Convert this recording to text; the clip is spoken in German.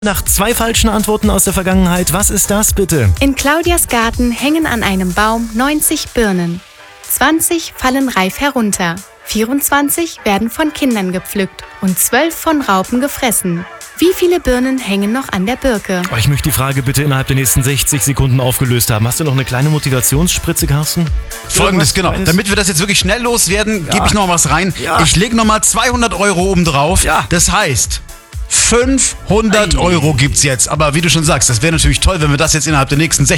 Nach 2 falschen Antworten aus der Vergangenheit, was ist das bitte? In Claudias Garten hängen an einem Baum 90 Birnen. 20 fallen reif herunter. 24 werden von Kindern gepflückt und 12 von Raupen gefressen. Wie viele Birnen hängen noch an der Birke? Ich möchte die Frage bitte innerhalb der nächsten 60 Sekunden aufgelöst haben. Hast du noch eine kleine Motivationsspritze, Carsten? Folgendes, genau. Kleines? Damit wir das jetzt wirklich schnell loswerden, gebe ich noch was rein. Ja. Ich lege nochmal 200 Euro oben drauf. Ja. Das heißt, 500 Euro gibt's jetzt. Aber wie du schon sagst, das wäre natürlich toll, wenn wir das jetzt innerhalb der nächsten 60